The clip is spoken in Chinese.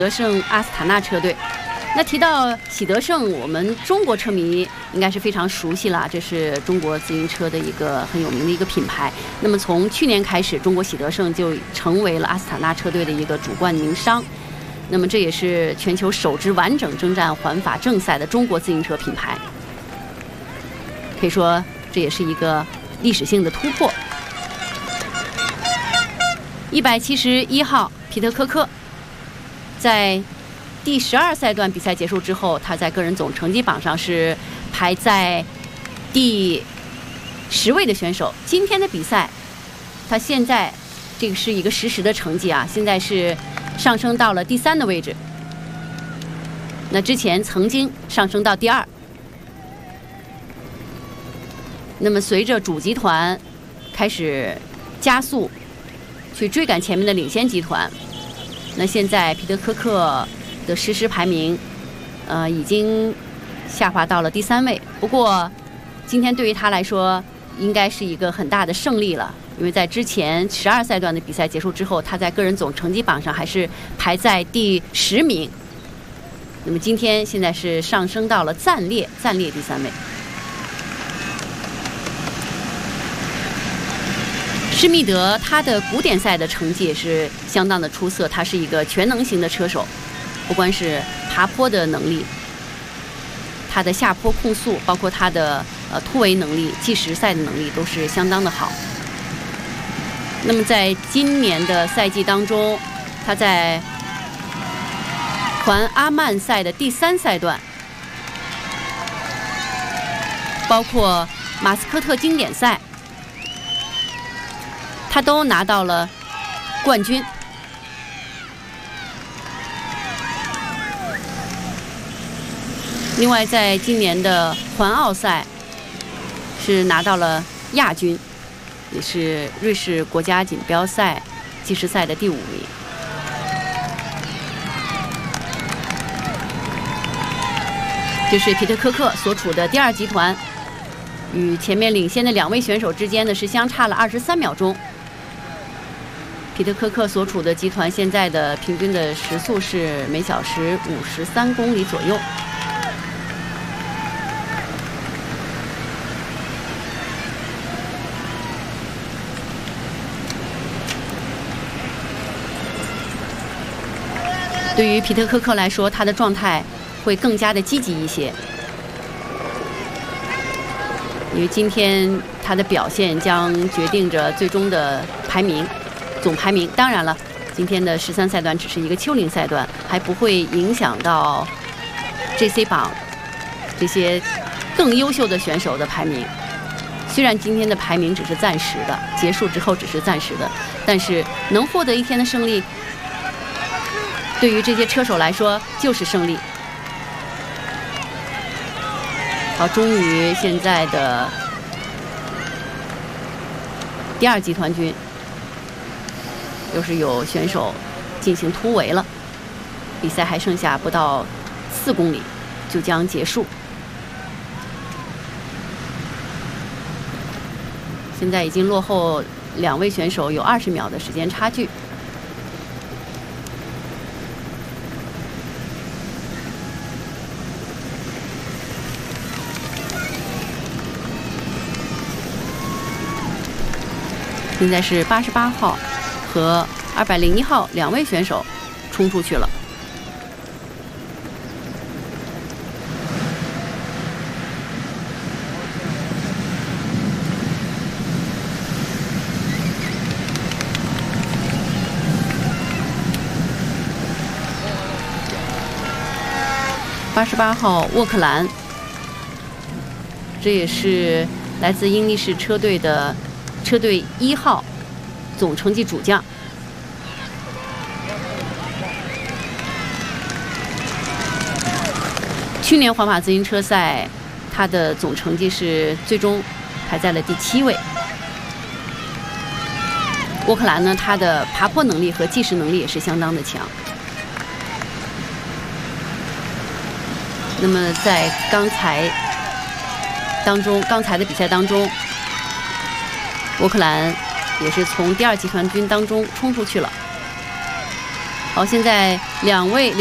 德胜阿斯塔纳车队。那提到喜德盛，我们中国车迷应该是非常熟悉了，这是中国自行车的一个很有名的一个品牌。那么从去年开始，中国喜德盛就成为了阿斯塔纳车队的一个主冠名商。那么这也是全球首支完整征战环法正赛的中国自行车品牌，可以说这也是一个历史性的突破。171号皮特科克在第12赛段比赛结束之后，他在个人总成绩榜上是排在第10位的选手。今天的比赛，他现在这个是一个实时的成绩啊，现在是上升到了第3的位置。那之前曾经上升到第2。那么随着主集团开始加速去追赶前面的领先集团，那现在皮特科克的实时排名，已经下滑到了第3位。不过，今天对于他来说，应该是一个很大的胜利了，因为在之前12赛段的比赛结束之后，他在个人总成绩榜上还是排在第10名。那么今天现在是上升到了暂列第3位。施密德他的古典赛的成绩也是相当的出色，他是一个全能型的车手。不光是爬坡的能力，他的下坡控速，包括他的突围能力、计时赛的能力都是相当的好。那么在今年的赛季当中，他在环阿曼赛的第3赛段，包括马斯科特经典赛，他都拿到了冠军。另外，在今年的环奥赛是拿到了亚军，也是瑞士国家锦标赛计时赛的第5名。这是皮特科克所处的第2集团，与前面领先的2位选手之间呢是相差了23秒钟。皮特科克所处的集团现在的平均的时速是每小时53公里左右。对于皮特科克来说，他的状态会更加的积极一些，因为今天他的表现将决定着最终的排名，总排名。当然了，今天的13赛段只是一个丘陵赛段，还不会影响到 GC 榜这些更优秀的选手的排名。虽然今天的排名只是暂时的，结束之后只是暂时的，但是能获得一天的胜利，对于这些车手来说就是胜利。好，终于现在的第2集团军又是有选手进行突围了，比赛还剩下不到4公里就将结束。现在已经落后2位选手有20秒的时间差距。现在是88号和201号2位选手冲出去了。88号沃克兰，这也是来自英力士车队的车队1号总成绩主将。去年环法自行车赛，他的总成绩是最终排在了第7位。沃克兰呢，他的爬坡能力和计时能力也是相当的强。那么在刚才的比赛当中，沃克兰也是从第2集团军当中冲出去了。 好，现在两位